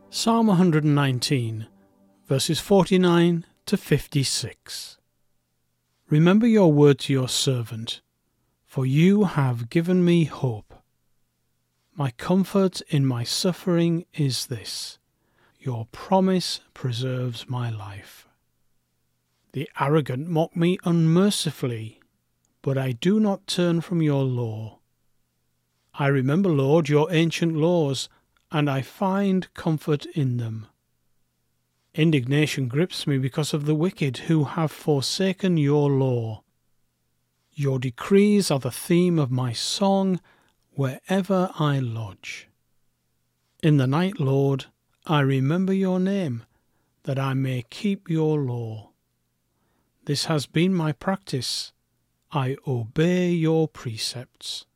Psalm 119, verses 49 to 56. Remember your word to your servant, for you have given me hope. My comfort in my suffering is this: your promise preserves my life. The arrogant mock me unmercifully, but I do not turn from your law. I remember, Lord, your ancient laws, and I find comfort in them. Indignation grips me because of the wicked who have forsaken your law. Your decrees are the theme of my song wherever I lodge. In the night, Lord, I remember your name, that I may keep your law. This has been my practice. I obey your precepts.